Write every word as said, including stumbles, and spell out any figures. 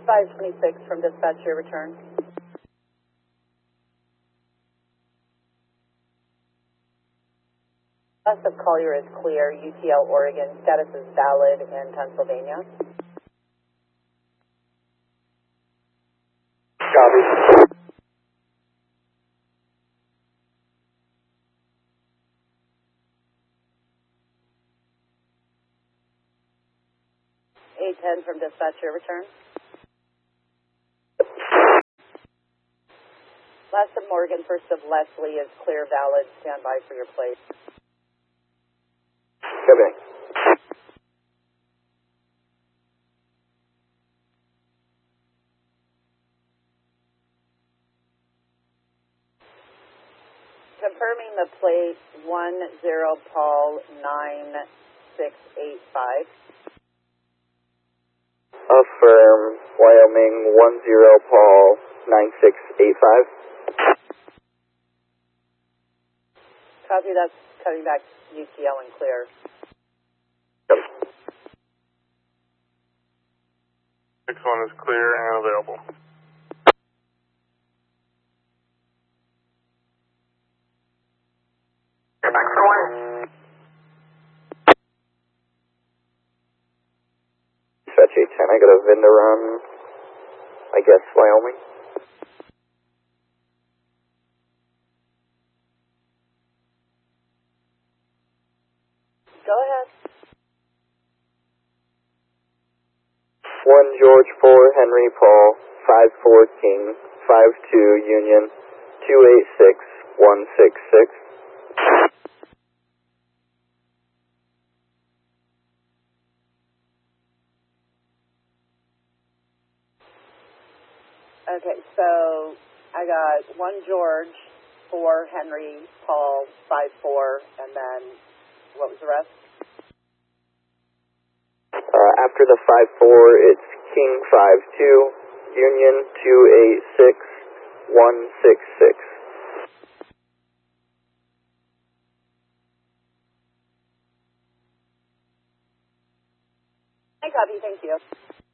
five twenty-six from dispatch, your return. Bus of Collier is clear. U T L Oregon. Status is valid in Pennsylvania. Copy. eight ten from dispatch, your return. Last of Morgan, first of Leslie is clear, valid. Stand by for your plate. Copy. Confirming the plate one zero Paul nine six eight five. Affirm, Wyoming one zero Paul nine six eight five. Copy, that's cutting back U T L and clear. six one is clear and available. Get back to the line. Dispatch eight ten, I got a vendor on, I guess, Wyoming. Go ahead. one George four Henry Paul five four King five two Union two eight six one six six. Okay, so I got one George, four Henry, Paul, five four, and then what was the rest? Uh, after the five four, it's King five two Union two eight six one six six. I copy, thank you.